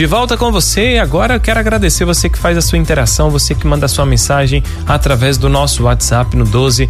De volta com você, agora eu quero agradecer você que faz a sua interação, você que manda a sua mensagem através do nosso WhatsApp no 12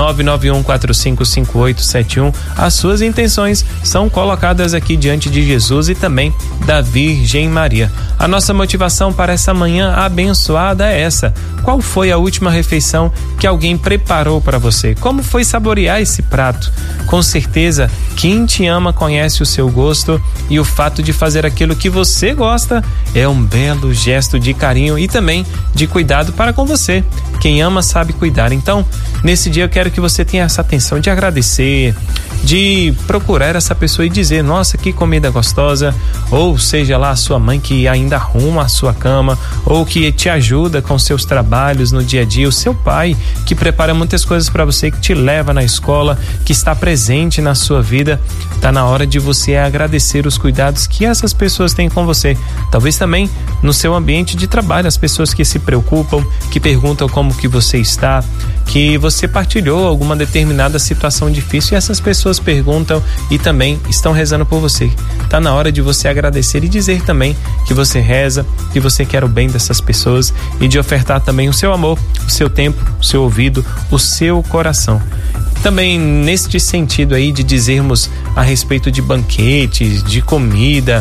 991455871. As suas intenções são colocadas aqui diante de Jesus e também da Virgem Maria. A nossa motivação para essa manhã abençoada é essa. Qual foi a última refeição que alguém preparou para você? Como foi saborear esse prato? Com certeza, quem te ama conhece o seu gosto e o fato de fazer aquilo que você gosta é um belo gesto de carinho e também de cuidado para com você. Quem ama sabe cuidar. Então, nesse dia eu quero que você tenha essa atenção de agradecer, de procurar essa pessoa e dizer: nossa, que comida gostosa. Ou seja lá a sua mãe que ainda arruma a sua cama, ou que te ajuda com seus trabalhos no dia a dia, o seu pai que prepara muitas coisas para você, que te leva na escola, que está presente na sua vida. Tá na hora de você agradecer os cuidados que essas pessoas têm com você. Talvez também no seu ambiente de trabalho, as pessoas que se preocupam, que perguntam como que você está, que você partilhou alguma determinada situação difícil e essas pessoas perguntam e também estão rezando por você. Tá na hora de você agradecer e dizer também que você reza, que você quer o bem dessas pessoas e de ofertar também o seu amor, o seu tempo, o seu ouvido, o seu coração. Também neste sentido aí de dizermos a respeito de banquetes, de comida,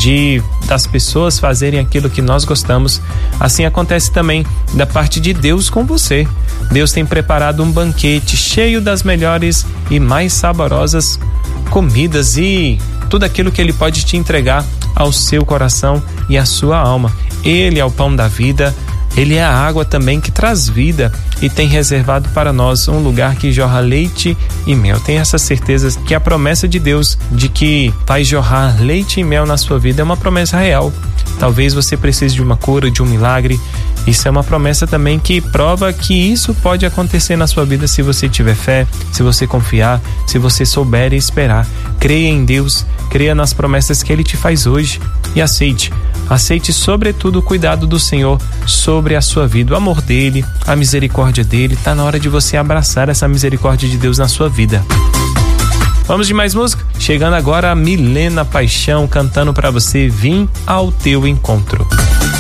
das pessoas fazerem aquilo que nós gostamos, assim acontece também da parte de Deus com você. Deus tem preparado um banquete cheio das melhores e mais saborosas comidas e tudo aquilo que Ele pode te entregar ao seu coração e à sua alma. Ele é o pão da vida, Ele é a água também que traz vida e tem reservado para nós um lugar que jorra leite e mel. Tenha essa certeza que a promessa de Deus de que vai jorrar leite e mel na sua vida é uma promessa real. Talvez você precise de uma cura, de um milagre. Isso é uma promessa também que prova que isso pode acontecer na sua vida se você tiver fé, se você confiar, se você souber esperar. Creia em Deus, creia nas promessas que Ele te faz hoje e aceite sobretudo o cuidado do Senhor sobre a sua vida, o amor dEle, a misericórdia dEle. Tá na hora de você abraçar essa misericórdia de Deus na sua vida. Vamos de mais música? Chegando agora a Milena Paixão cantando para você: Vim ao Teu Encontro.